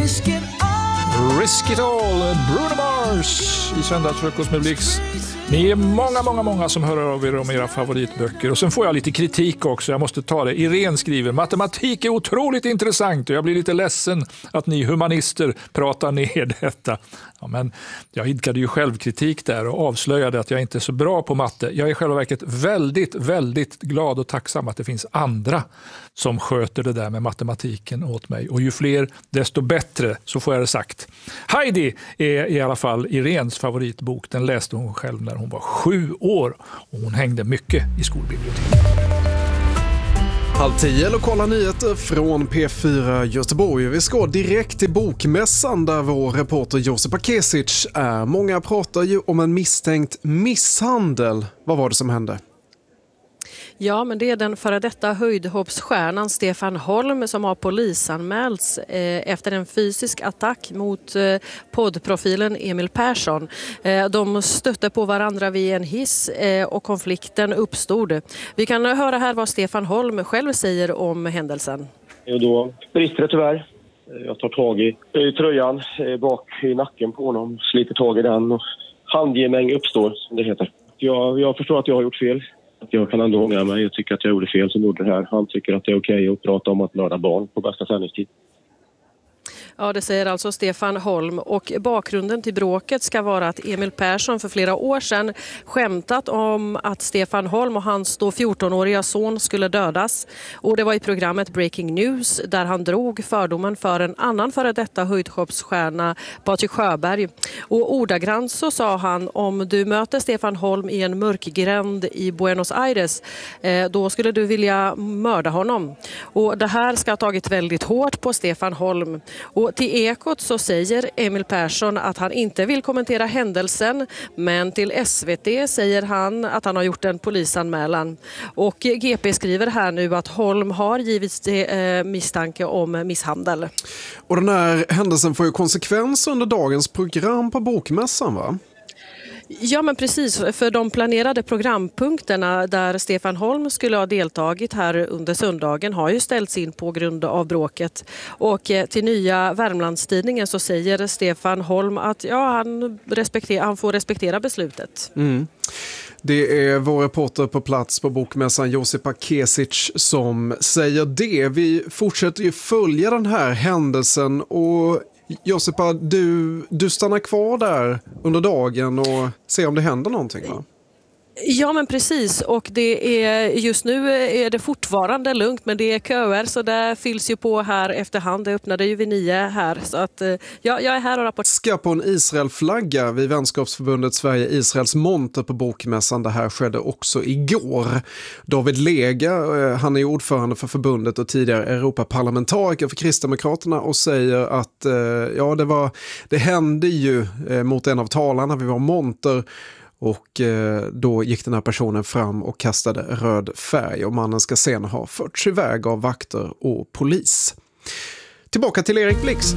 Risk it all, Bruno Mars i Söndagsfrukost med Blix. Ni är många som hör av er om era favoritböcker. Och sen får jag lite kritik också, jag måste ta det. Irene skriver, matematik är otroligt intressant och jag blir lite ledsen att ni humanister pratar ner detta. Ja, men jag idkade ju självkritik där och avslöjade att jag inte är så bra på matte. Jag är i själva verket väldigt glad och tacksam att det finns andra som sköter det där med matematiken åt mig. Och ju fler, desto bättre, så får jag det sagt. Heidi är i alla fall Irenes favoritbok. Den läste hon själv när hon var 7 år och hon hängde mycket i skolbiblioteket. 9:30 lokala nyheter från P4 Göteborg. Vi ska direkt till Bokmässan där vår reporter Josipa Kesic är. Många pratar ju om en misstänkt misshandel. Vad var det som hände? Ja, men det är den före detta höjdhoppsstjärnan Stefan Holm som har polisanmälts efter en fysisk attack mot poddprofilen Emil Persson. De stötte på varandra vid en hiss och konflikten uppstod. Vi kan höra här vad Stefan Holm själv säger om händelsen. Och då brister det tyvärr. Jag tar tag i tröjan bak i nacken på honom, sliter tag i den och handgemäng uppstår, som det heter. Jag förstår att jag har gjort fel. Jag kan ändå ångra mig. Jag tycker att jag gjorde fel som gjorde det här. Han tycker att det är okej att prata om att mörda barn på bästa sändningstid. Ja, det säger alltså Stefan Holm, och bakgrunden till bråket ska vara att Emil Persson för flera år sedan skämtat om att Stefan Holm och hans då 14-åriga son skulle dödas. Och det var i programmet Breaking News där han drog fördomen för en annan före detta höjdhoppsstjärna, Patrik Sjöberg. Och ordagrant så sa han, om du möter Stefan Holm i en mörkgränd i Buenos Aires, då skulle du vilja mörda honom. Och det här ska ha tagit väldigt hårt på Stefan Holm. Och till Ekot så säger Emil Persson att han inte vill kommentera händelsen, men till SVT säger han att han har gjort en polisanmälan. Och GP skriver här nu att Holm har givits misstanke om misshandel. Och den här händelsen får ju konsekvens under dagens program på Bokmässan, va? Ja, men precis, för de planerade programpunkterna där Stefan Holm skulle ha deltagit här under söndagen har ju ställts in på grund av bråket. Och till Nya Värmlandstidningen så säger Stefan Holm att han får respektera beslutet. Mm. Det är vår reporter på plats på Bokmässan Josipa Kesic som säger det. Vi fortsätter ju följa den här händelsen och Josipa, du stannar kvar där under dagen och ser om det händer någonting, va? Ja, men precis, och det är just nu är det fortfarande lugnt, men det är köer så det fylls ju på här efterhand. Det öppnade ju vid 9 här, så att jag är här och rapporterar. Ska på en Israel-flagga vid vänskapsförbundet Sverige-Israels monter på Bokmässan. Det här skedde också igår. David Lega, han är ordförande för förbundet och tidigare Europaparlamentariker för Kristdemokraterna, och säger att det hände ju mot en av talarna vid vår monter. Och då gick den här personen fram och kastade röd färg och mannen ska sen ha förts iväg av vakter och polis. Tillbaka till Erik Blix.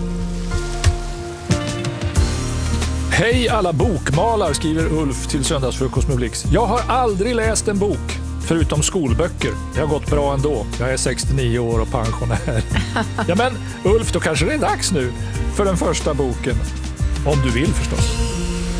Hej alla bokmalar, skriver Ulf till Söndagsfrukost med Blix. Jag har aldrig läst en bok förutom skolböcker. Det har gått bra ändå. Jag är 69 år och pensionär. Ja, men Ulf, då kanske det är dags nu för den första boken. Om du vill förstås.